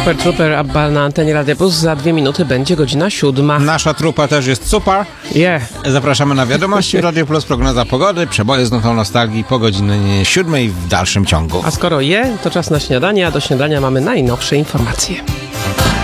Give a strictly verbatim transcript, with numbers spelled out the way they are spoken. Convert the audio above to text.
Super Trooper Abba na antenie Radia Plus. Za dwie minuty będzie godzina siódma. Nasza trupa też jest super. Yeah. Zapraszamy na wiadomości Radio Plus, prognoza pogody, przeboje z nutą nostalgii po godzinie siódmej w dalszym ciągu. A skoro je, to czas na śniadanie, a do śniadania mamy najnowsze informacje.